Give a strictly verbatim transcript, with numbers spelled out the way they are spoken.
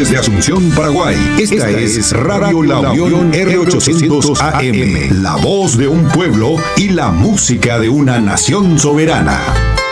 desde Asunción, Paraguay. Esta, Esta es Radio La Unión R ochocientos A M, la voz de un pueblo y la música de una nación soberana.